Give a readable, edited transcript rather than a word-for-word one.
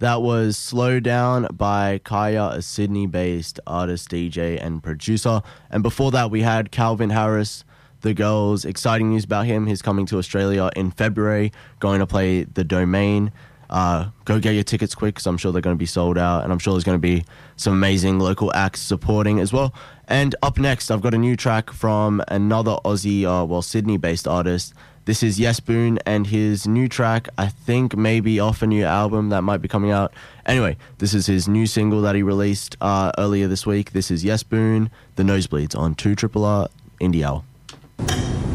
That was Slow Down by Kaya, a Sydney-based artist, DJ, and producer. And before that, we had Calvin Harris, The Girls. Exciting news about him. He's coming to Australia in February, going to play The Domain. Go get your tickets quick, because I'm sure they're going to be sold out, and I'm sure there's going to be some amazing local acts supporting as well. And up next, I've got a new track from another Aussie, Sydney-based artist. This is Yes Boone, and his new track, I think maybe off a new album that might be coming out. Anyway, this is his new single that he released earlier this week. This is Yes Boone, The Nosebleeds on 2RRR Indie Hour.